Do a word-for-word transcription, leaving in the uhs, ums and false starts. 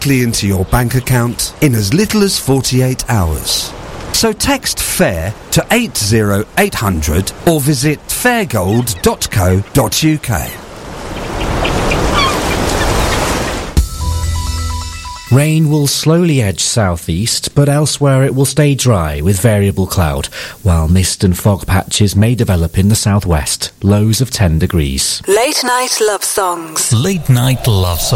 directly into your bank account in as little as forty-eight hours. So text FAIR to eight zero eight hundred or visit fairgold dot co dot uk. Rain will slowly edge southeast, but elsewhere it will stay dry with variable cloud, while mist and fog patches may develop in the southwest, lows of ten degrees. Late night love songs. Late night love songs.